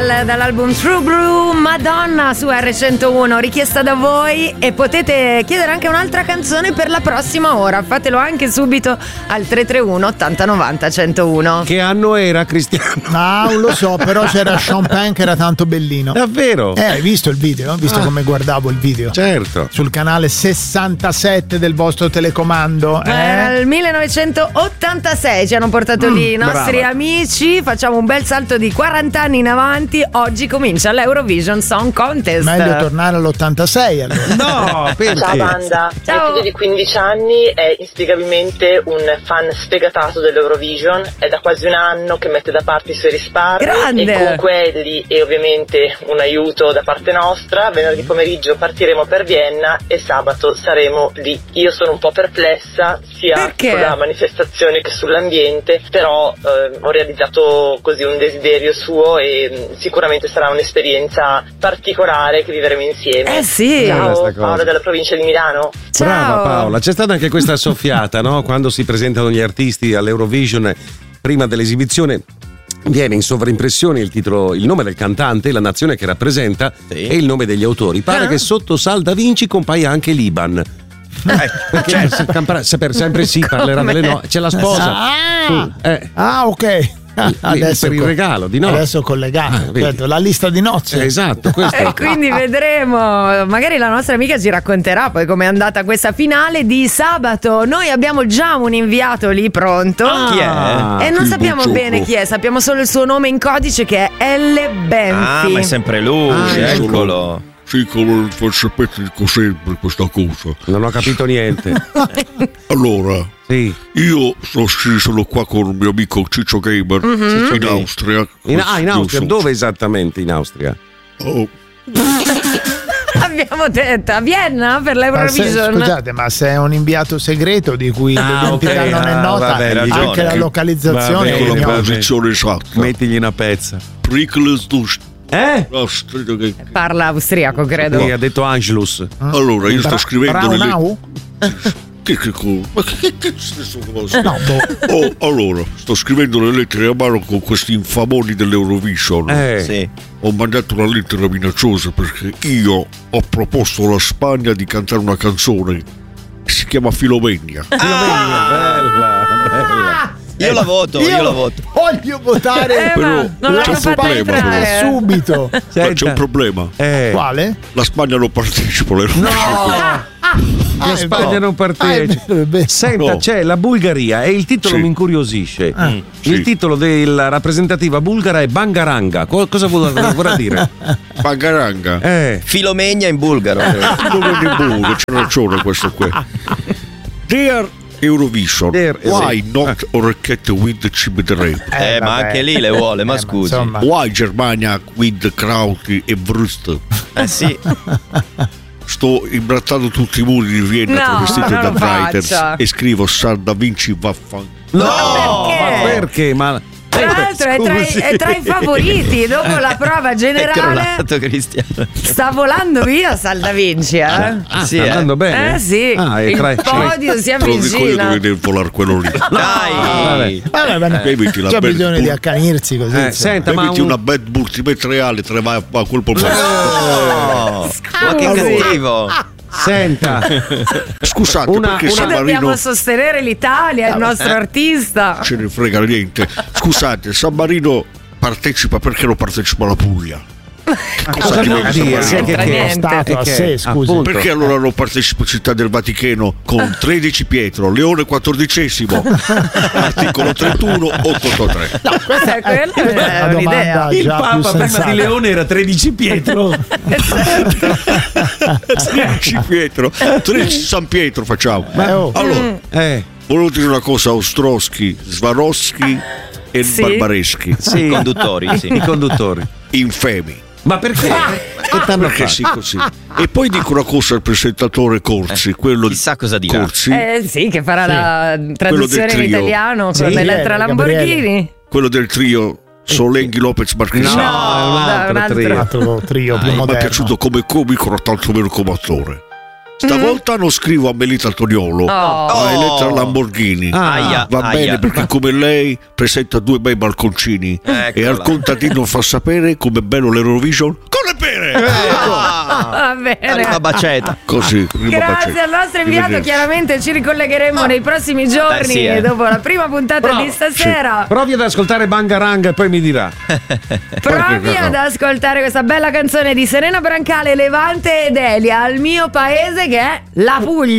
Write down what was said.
dall'album True Blue, Madonna su R101, richiesta da voi, e potete chiedere anche un'altra canzone per la prossima ora. Fatelo anche subito al 331 80 90 101. Che anno era, Cristiano? Non lo so, però c'era Sean Penn che era tanto bellino. Davvero? Hai visto il video? Hai visto come guardavo il video? Certo. Sul canale 67 del vostro telecomando. Era il 1986, ci hanno portato lì i nostri amici. Facciamo un bel salto di 40 anni in avanti. Oggi comincia l'Eurovision Song Contest. Meglio tornare all'86 allora. No, perché? Ciao banda, Ciao. È figlio di 15 anni, è inspiegabilmente un fan sfegatato dell'Eurovision, è da quasi un anno che mette da parte i suoi risparmi. Grande. E con quelli e ovviamente un aiuto da parte nostra. Venerdì pomeriggio partiremo per Vienna e sabato saremo lì. Io sono un po' perplessa sia Perché? sulla manifestazione che sull'ambiente, però ho realizzato così un desiderio suo e sicuramente sarà un'esperienza particolare che vivremo insieme. Sì. Ciao, Questa cosa. Paola della provincia di Milano. Ciao. Brava Paola, c'è stata anche questa soffiata, no? Quando si presentano gli artisti all'Eurovision, prima dell'esibizione viene in sovraimpressione il titolo, il nome del cantante, la nazione che rappresenta e il nome degli autori. Pare che sotto Sal Da Vinci compaia anche l'Iban. Perché per sempre si parlerà delle c'è la sposa. Ok. Adesso per il regalo di nozze. Adesso collegato, vedi. certo, la lista di nozze. Esatto, questo. E quindi vedremo, magari la nostra amica ci racconterà poi com'è andata questa finale di sabato. Noi abbiamo già un inviato lì pronto. Chi è? E non sappiamo bene chi è, sappiamo solo il suo nome in codice, che è L. Benfi. Ma è sempre lui, eccolo. Sì, come sapete dico sempre questa cosa. Non ho capito niente. Allora, Sì. io sono qua con il mio amico Ciccio Gamer in Austria. In Austria, Giusto. dove esattamente in Austria? Oh, Abbiamo detto a Vienna per Ma l'Eurovision. scusate, ma se è un inviato segreto di cui l'identità ok. non è nota, Vabbè, hai anche ragione. la localizzazione Va è bene, con la ignota. posizione esatta. Mettigli una pezza. Pricles dus. Parla austriaco, credo. Sì, ha detto Angelus. Allora, io sto scrivendo Braunau? Ma che cazzo cosa? No, Allora, sto scrivendo le lettere a mano con questi infamoni dell'Eurovision. Sì. Ho mandato una lettera minacciosa perché io ho proposto alla Spagna di cantare una canzone che si chiama Filomenia. Bella. Io la voto, io la voto. Voglio votare Però ma non c'è l'hanno un fatta problema, entrare. subito. Ma c'è un problema. Quale? La Spagna non partecipa all'Eurovision. La Spagna non partecipa. Senta, No. c'è la Bulgaria e il titolo Sì. mi incuriosisce. Il Sì. titolo della rappresentativa bulgara è Bangaranga. Cosa vorrà dire? Bangaranga. Filomenia in bulgaro. Non è di buco, c'è ragione questo qua. Dear Eurovision, Dear why not Orchette with Cibedre? Ma anche lì le vuole, ma scusi. insomma. Why Germania with Krauti e Brust? Sì. Sto imbrattando tutti i muri di Vienna No, travestito non da lo Writers faccia. e scrivo Sal Da Vinci vaffan. No, perché? ma perché? Ma Tra l'altro è tra i favoriti. Dopo la prova È generale crollato Cristiano. sta volando via Sal Da Vinci, eh? Sì, sta andando bene? Sì, e il tra- podio si Te lo dico io avvicina. dove deve volare quello lì. Dai. Eviti la C'è bad bisogno di bull- accanirsi così. insomma. senta, ma Eviti una bad multimediale, te ne vai a quel problema. Oh, ma che cattivo. senta, Scusate, Una- perché una- San Dobbiamo Marino sostenere l'Italia, il nostro artista. ce ne frega niente. Scusate, San Marino partecipa perché non partecipa la Puglia? Cosa ti vede San dire? Marino? C'entra Che è niente. stato a sé, scusi. appunto. Perché allora non partecipa Città del Vaticano con 13 Pietro, Leone XIV, articolo 31, 883. Questa è quella Una è un'idea. domanda il già più Papa prima sensata. di Leone era 13 Pietro. 13 Pietro, 13 San Pietro facciamo. Allora, volevo dire una cosa, Ostrowski, Swarovski e Sì. Barbareschi, I conduttori, sì. I conduttori. infemi. Ma perché? Che t'hanno Perché fatto? sì, così. E poi dico una cosa al presentatore Corsi, quello Chissà cosa dirà. Corsi, Sì, che farà la traduzione in trio. italiano Sì, con l'Elettra Gabriele. Lamborghini. quello del trio Solenghi Lopez Marchesini. No, è un altro un altro. trio. Altro trio più Mi è moderno. piaciuto come comico, tanto meno come attore. Stavolta non scrivo a Melita Toniolo, a Elettra Lamborghini. Aia, Va bene, perché come lei presenta 2 bei balconcini e al contadino fa sapere com'è bello l'Eurovision con le pere. Va bene. Una baceta. Così. Grazie al nostro inviato, chiaramente ci ricollegheremo nei prossimi giorni dopo la prima puntata di stasera. Sì. Provi ad ascoltare Bangarang e poi mi dirà. Provi ad ascoltare questa bella canzone di Serena Brancale, Levante ed Elia, al mio paese che è la Puglia.